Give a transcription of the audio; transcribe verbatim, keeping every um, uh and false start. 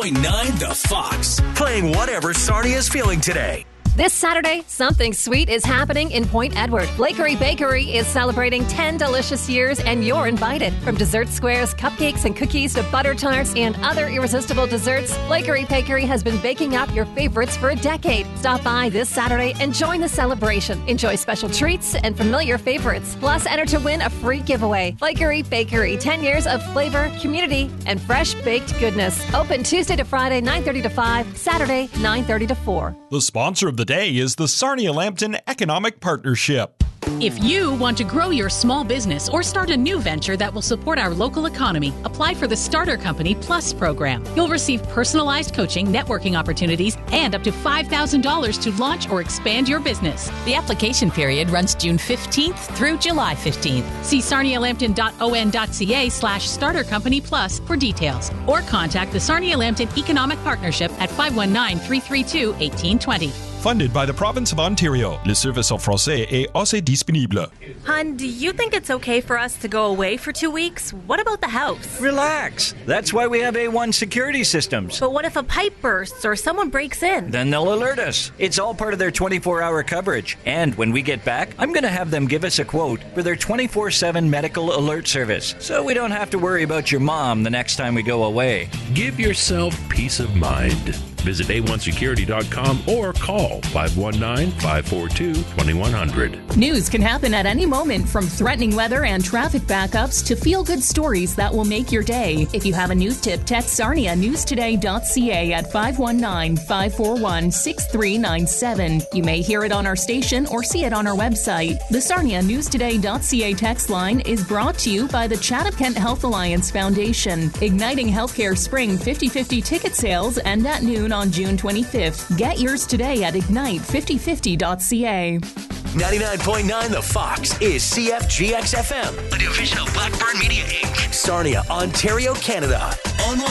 nine The Fox. Playing whatever Sarnia is feeling today. This Saturday, something sweet is happening in Point Edward. Flakery Bakery is celebrating ten delicious years, and you're invited. From dessert squares, cupcakes, and cookies to butter tarts and other irresistible desserts, Flakery Bakery has been baking up your favorites for a decade. Stop by this Saturday and join the celebration. Enjoy special treats and familiar favorites. Plus, enter to win a free giveaway. Flakery Bakery, ten years of flavor, community, and fresh baked goodness. Open Tuesday to Friday, nine thirty to five, Saturday, nine thirty to four. The sponsor of the day is the Sarnia-Lambton Economic Partnership. If you want to grow your small business or start a new venture that will support our local economy, apply for the Starter Company Plus program. You'll receive personalized coaching, networking opportunities, and up to five thousand dollars to launch or expand your business. The application period runs June fifteenth through July fifteenth. See sarnialampton.on.ca slash Starter Company Plus for details, or contact the Sarnia-Lambton Economic Partnership at five one nine, three three two, one eight two zero. Funded by the Province of Ontario. Le service en français est assez disponible. Hun, do you think it's okay for us to go away for two weeks? What about the house? Relax. That's why we have A one security systems. But what if a pipe bursts or someone breaks in? Then they'll alert us. It's all part of their twenty-four hour coverage. And when we get back, I'm going to have them give us a quote for their twenty-four seven medical alert service, so we don't have to worry about your mom the next time we go away. Give yourself peace of mind. Visit A one security dot com or call five one nine, five four two, two one zero zero. News can happen at any moment, from threatening weather and traffic backups to feel-good stories that will make your day. If you have a news tip, text Sarnia News Today dot C A at five one nine, five four one, six three nine seven. You may hear it on our station or see it on our website. The Sarnia News Today dot C A text line is brought to you by the Chatham-Kent Health Alliance Foundation. Igniting Healthcare Spring fifty fifty ticket sales end at noon on June twenty-fifth. Get yours today at ignite fifty fifty dot C A. ninety-nine point nine The Fox is C F G X F M, a division of Blackburn Media Incorporated. Sarnia, Ontario, Canada. Online